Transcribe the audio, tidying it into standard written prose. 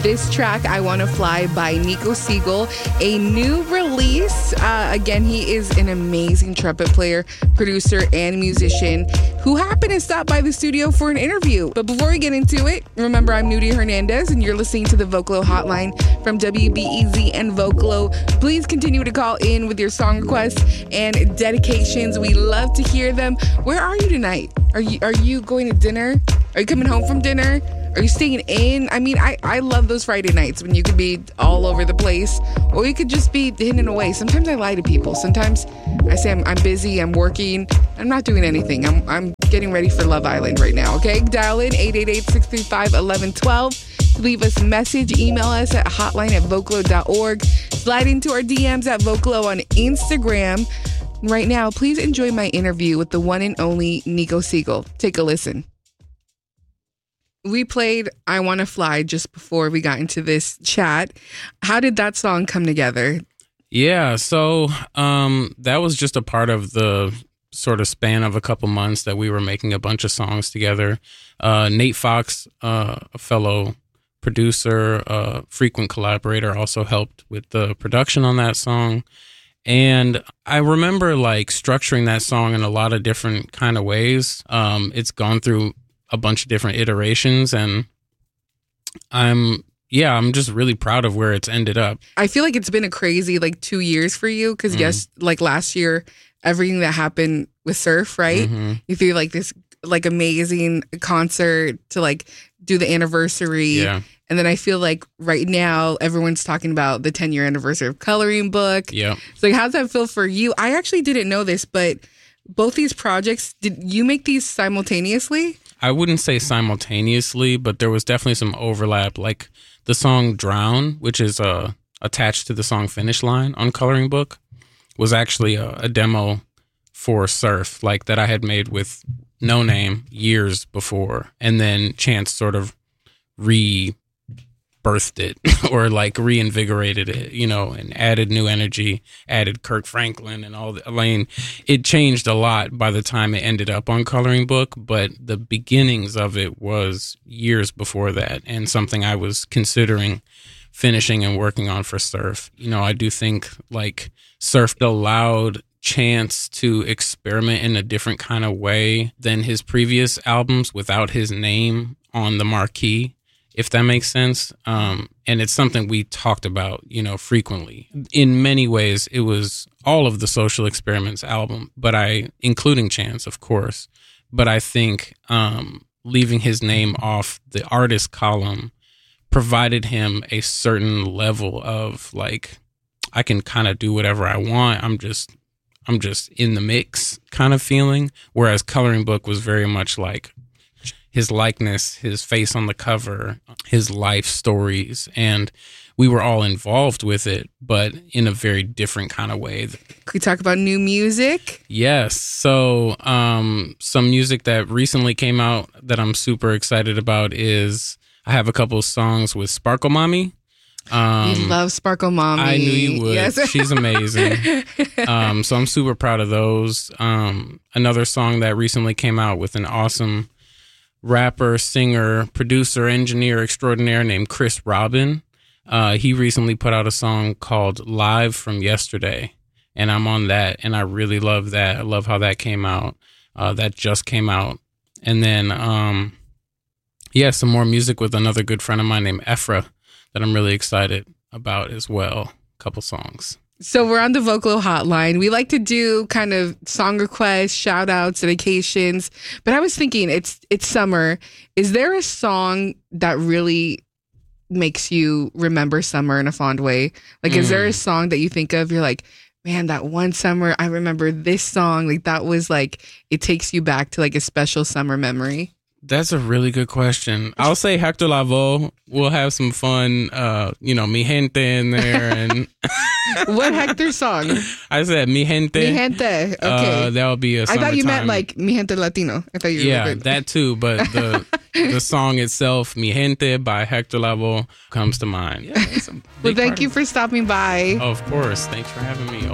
this track, I Wanna Fly by Nico Siegel, a new release. Again, he is an amazing trumpet player, producer, and musician who happened to stop by the studio for an interview. But before we get into it, remember I'm Nudie Hernandez, and you're listening to the Vocalo Hotline from WBEZ and Vocalo. Please continue to call in with your song requests and dedications. We love to hear them. Where are you tonight? Are you going to dinner? Are you coming home from dinner? Are you staying in? I mean, I love those Friday nights when you could be all over the place, or you could just be hidden away. Sometimes I lie to people. Sometimes I say I'm busy, I'm working, I'm not doing anything. I'm getting ready for Love Island right now, okay? Dial in 888-635-1112. Leave us a message. Email us at hotline@vocalo.org. Slide into our DMs at Vocalo on Instagram. Right now, please enjoy my interview with the one and only Nico Siegel. Take a listen. We played I Wanna Fly just before we got into this chat. How did that song come together? Yeah, so that was just a part of the sort of span of a couple months that we were making a bunch of songs together. Nate Fox, a fellow producer, frequent collaborator, also helped with the production on that song. And I remember like structuring that song in a lot of different kind of ways. It's gone through a bunch of different iterations, and I'm just really proud of where it's ended up. I feel like it's been a crazy 2 years for you because yes, last year, everything that happened with Surf, right? Mm-hmm. You threw this amazing concert to do the anniversary. Yeah. And then I feel like right now everyone's talking about the 10-year anniversary of Coloring Book. Yeah. So how's that feel for you? I actually didn't know this, but both these projects, did you make these simultaneously? I wouldn't say simultaneously, but there was definitely some overlap. Like the song Drown, which is attached to the song Finish Line on Coloring Book, was actually a demo for Surf, that I had made with No Name years before. And then Chance sort of rebirthed it or reinvigorated it, and added new energy, added Kirk Franklin and all the, it changed a lot by the time it ended up on Coloring Book, but the beginnings of it was years before that and something I was considering finishing and working on for Surf. I do think Surf allowed Chance to experiment in a different kind of way than his previous albums without his name on the marquee, if that makes sense. And it's something we talked about, frequently. In many ways, it was all of the Social Experiments album, including Chance, of course. But I think leaving his name off the artist column provided him a certain level of I can kind of do whatever I want. I'm just in the mix kind of feeling. Whereas Coloring Book was very much his likeness, his face on the cover, his life stories, and we were all involved with it, but in a very different kind of way. Could we talk about new music? Yes. So some music that recently came out that I'm super excited about is I have a couple of songs with Sparkle Mommy. You love Sparkle Mommy. I knew you would. Yes. She's amazing. So I'm super proud of those. Another song that recently came out with an awesome rapper, singer, producer, engineer extraordinaire named Chris Robin. He recently put out a song called Live from Yesterday, and I'm on that, and I really love that. I love how that came out. That just came out. And then, some more music with another good friend of mine named Ephra that I'm really excited about as well. A couple songs. So we're on the Vocalo Hotline. We like to do kind of song requests, shout outs, dedications. But I was thinking, it's summer. Is there a song that really makes you remember summer in a fond way? Is there a song that you think of, you're like, man, that one summer, I remember this song. That was it takes you back to a special summer memory? That's a really good question. I'll say Hector Lavoe. We'll have some fun, Mi Gente in there. And what Hector song? I said Mi Gente. Mi Gente. Okay. That'll be a summertime. I thought you meant Mi Gente Latino. I thought you were that too. But the song itself, Mi Gente by Hector Lavoe, comes to mind. Yeah, well, thank you for stopping by. Oh, of course. Thanks for having me.